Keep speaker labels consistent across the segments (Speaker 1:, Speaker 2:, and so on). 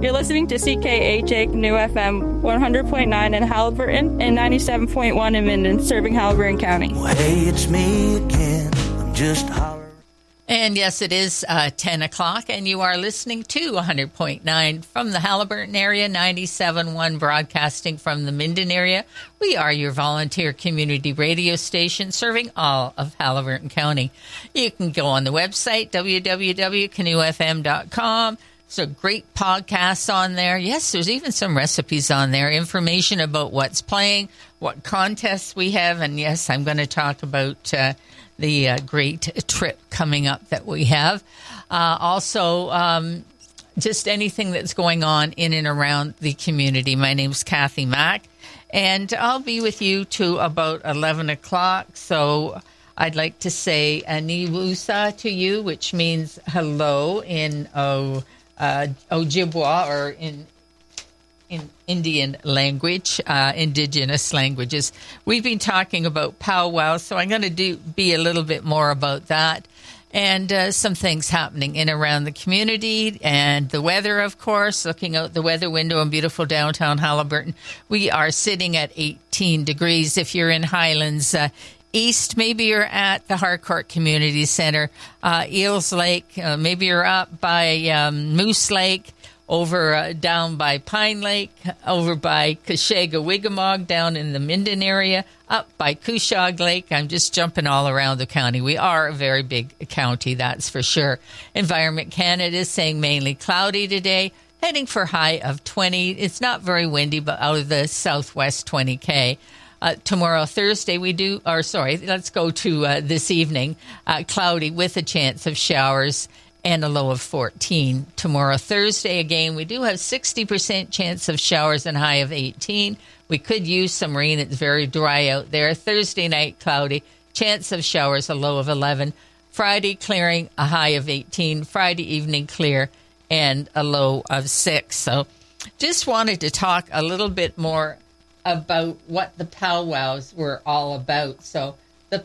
Speaker 1: You're listening to CKHA Canoe FM 100.9 in Haliburton and 97.1 in Minden, serving Haliburton County.
Speaker 2: Well, hey, it's me again. I'm just hollering.
Speaker 3: And yes, it is 10 o'clock, and you are listening to 100.9 from the Haliburton area, 97.1 broadcasting from the Minden area. We are your volunteer community radio station serving all of Haliburton County. You can go on the website, www.canoefm.com. So great podcasts on there. Yes, there's even some recipes on there, information about what's playing, what contests we have, and yes, I'm going to talk about the great trip coming up that we have. Also, just anything that's going on in and around the community. My name's Kathy Mack, and I'll be with you to about 11 o'clock. So I'd like to say Aniwusa to you, which means hello in Ojibwa, or in Indian language, indigenous languages. We've been talking about powwows, so I'm going to be a little bit more about that, and some things happening in around the community, and the weather, of course. Looking out the weather window in beautiful downtown Haliburton, we are sitting at 18 degrees. If you're in Highlands East, maybe you're at the Harcourt Community Center, Eels Lake, maybe you're up by Moose Lake, over down by Pine Lake, over by Kashaga-Wigamog, down in the Minden area, up by Cushog Lake. I'm just jumping all around the county. We are a very big county, that's for sure. Environment Canada is saying mainly cloudy today, heading for high of 20. It's not very windy, but out of the southwest 20K. Tomorrow, Thursday, let's go to this evening. Cloudy with a chance of showers and a low of 14. Tomorrow, Thursday, again, we do have 60% chance of showers and high of 18. We could use some rain. It's very dry out there. Thursday night, cloudy, chance of showers, a low of 11. Friday, clearing, a high of 18. Friday evening, clear, and a low of 6. So just wanted to talk a little bit more about what the powwows were all about. So the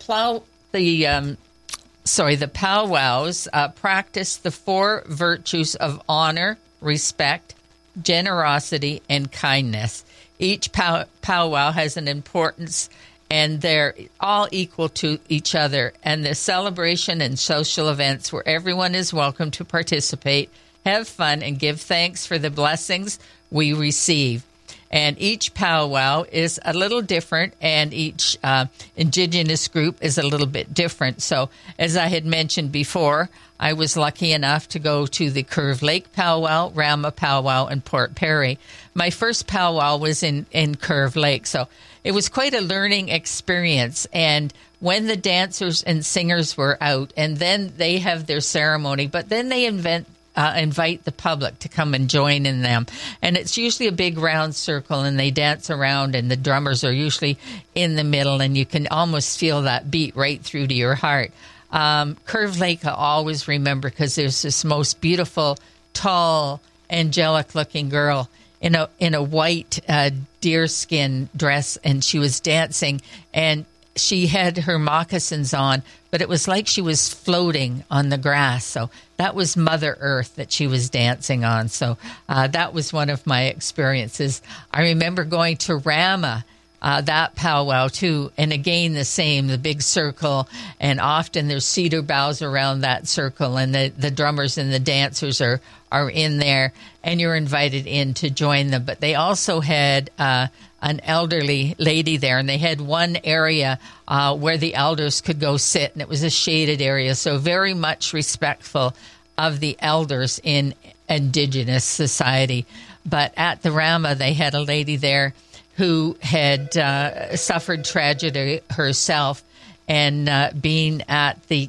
Speaker 3: powwows practice the 4 virtues of honor, respect, generosity, and kindness. Each powwow has an importance, and they're all equal to each other. And the celebration and social events where everyone is welcome to participate, have fun, and give thanks for the blessings we receive. And each powwow is a little different, and each indigenous group is a little bit different. So, as I had mentioned before, I was lucky enough to go to the Curve Lake powwow, Rama powwow, and Port Perry. My first powwow was in Curve Lake, so it was quite a learning experience. And when the dancers and singers were out, and then they have their ceremony, but then they invite the public to come and join in them. And it's usually a big round circle, and they dance around, and the drummers are usually in the middle, and you can almost feel that beat right through to your heart. Curve Lake I always remember, because there's this most beautiful, tall, angelic-looking girl in a white deerskin dress, and she was dancing, and she had her moccasins on, but it was like she was floating on the grass. So that was Mother Earth that she was dancing on. So that was one of my experiences. I remember going to Rama, that powwow too, and again the same, the big circle, and often there's cedar boughs around that circle, and the drummers and the dancers are in there, and you're invited in to join them. But they also had an elderly lady there, and they had one area where the elders could go sit, and it was a shaded area, so very much respectful of the elders in Indigenous society. But at the Rama, they had a lady there who had suffered tragedy herself, and being at the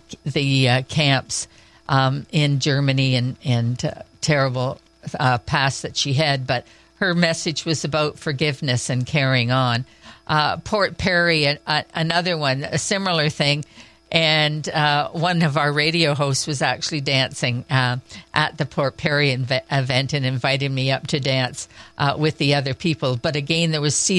Speaker 3: camps in Germany, and terrible past that she had, but her message was about forgiveness and carrying on. Port Perry, another one, a similar thing. And one of our radio hosts was actually dancing at the Port Perry event and invited me up to dance with the other people. But again, there was cedar